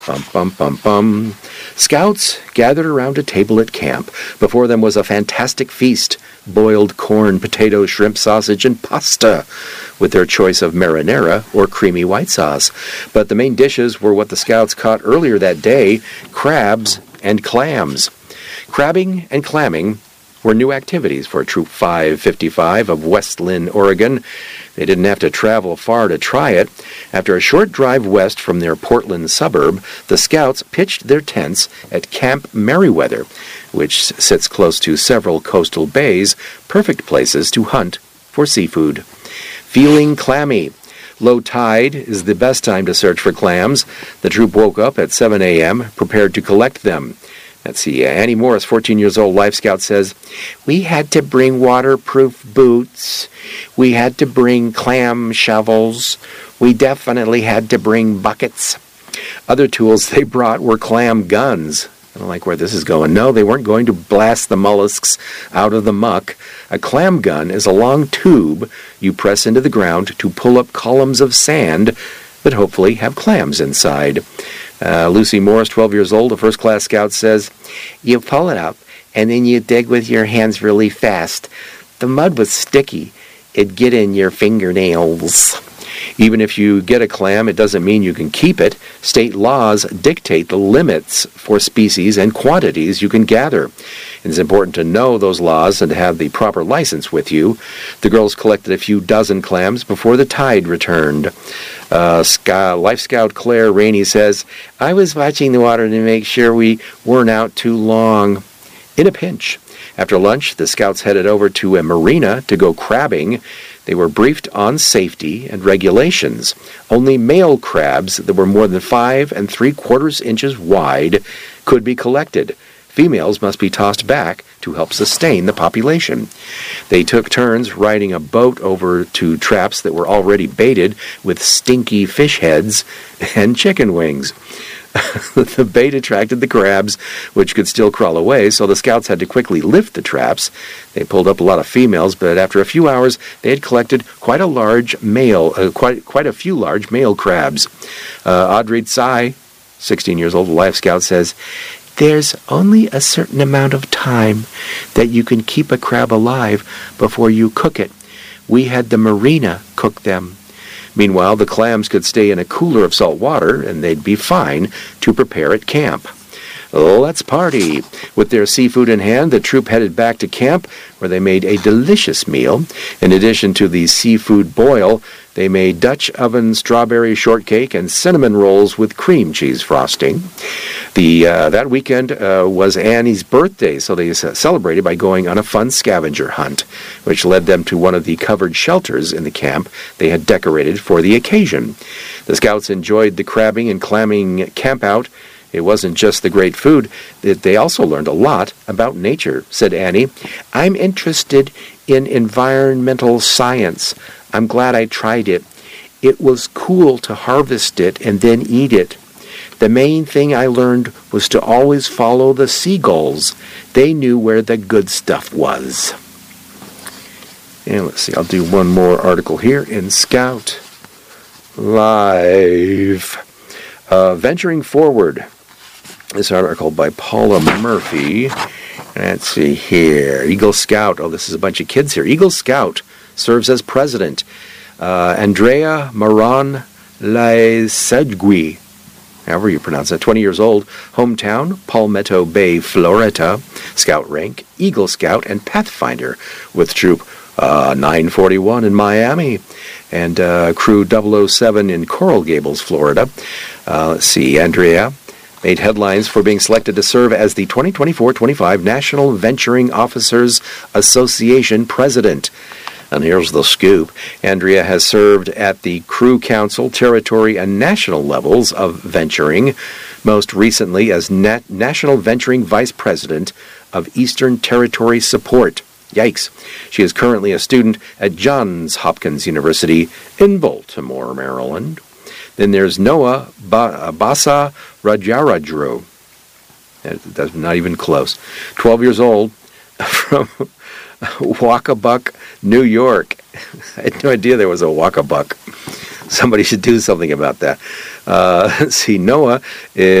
Bum, bum, bum, bum. Scouts gathered around a table at camp. Before them was a fantastic feast: boiled corn, potatoes, shrimp, sausage, and pasta, with their choice of marinara or creamy white sauce. But the main dishes were what the scouts caught earlier that day: crabs and clams. Crabbing and clamming were new activities for Troop 555 of West Lynn, Oregon. They didn't have to travel far to try it. After a short drive west from their Portland suburb, the scouts pitched their tents at Camp Merriweather, which sits close to several coastal bays, perfect places to hunt for seafood. Feeling clammy. Low tide is the best time to search for clams. The troop woke up at 7 a.m., prepared to collect them. Let's see, Annie Morris, 14 years old, Life Scout, says, "We had to bring waterproof boots. We had to bring clam shovels. We definitely had to bring buckets." Other tools they brought were clam guns. I don't like where this is going. No, they weren't going to blast the mollusks out of the muck. A clam gun is a long tube you press into the ground to pull up columns of sand that hopefully have clams inside. Lucy Morris, 12 years old, a first-class scout, says, "You pull it up, and then you dig with your hands really fast. The mud was sticky. It'd get in your fingernails." Even if you get a clam, it doesn't mean you can keep it. State laws dictate the limits for species and quantities you can gather. It's important to know those laws and to have the proper license with you. The girls collected a few dozen clams before the tide returned. Life Scout Claire Rainey says, "I was watching the water to make sure we weren't out too long." In a pinch. After lunch, the scouts headed over to a marina to go crabbing. They were briefed on safety and regulations. Only male crabs that were more than 5 3/4 inches wide could be collected. Females must be tossed back to help sustain the population. They took turns riding a boat over to traps that were already baited with stinky fish heads and chicken wings. The bait attracted the crabs, which could still crawl away, so the scouts had to quickly lift the traps. They pulled up a lot of females, but after a few hours, they had collected quite a few large male crabs. Audrey Tsai, 16 years old, Life Scout, says, "There's only a certain amount of time that you can keep a crab alive before you cook it. We had the marina cook them." Meanwhile, the clams could stay in a cooler of salt water, and they'd be fine to prepare at camp. Let's party! With their seafood in hand, the troop headed back to camp, where they made a delicious meal. In addition to the seafood boil, they made Dutch oven strawberry shortcake and cinnamon rolls with cream cheese frosting. That weekend was Annie's birthday, so they celebrated by going on a fun scavenger hunt, which led them to one of the covered shelters in the camp they had decorated for the occasion. The scouts enjoyed the crabbing and clamming campout. It wasn't just the great food, they also learned a lot about nature, said Annie. "I'm interested in environmental science. I'm glad I tried it. It was cool to harvest it and then eat it. The main thing I learned was to always follow the seagulls. They knew where the good stuff was." And let's see, I'll do one more article here in Scout Live. Venturing Forward. This article by Paula Murphy. Let's see here. Eagle Scout. Oh, this is a bunch of kids here. Eagle Scout serves as president. Andrea Moran Laisegui, however you pronounce that, 20 years old. Hometown, Palmetto Bay, Florida. Scout rank, Eagle Scout and Pathfinder with Troop 941 in Miami. And Crew 007 in Coral Gables, Florida. Let's see, Andrea made headlines for being selected to serve as the 2024-25 National Venturing Officers Association President. And here's the scoop. Andrea has served at the Crew Council, Territory, and National levels of venturing, most recently as National Venturing Vice President of Eastern Territory Support. Yikes. She is currently a student at Johns Hopkins University in Baltimore, Maryland. Then there's Noah Basa Rajarajru. That's not even close. 12 years old, from Wacabuck, New York. I had no idea there was a Wacabuck. Somebody should do something about that. Let's see, Noah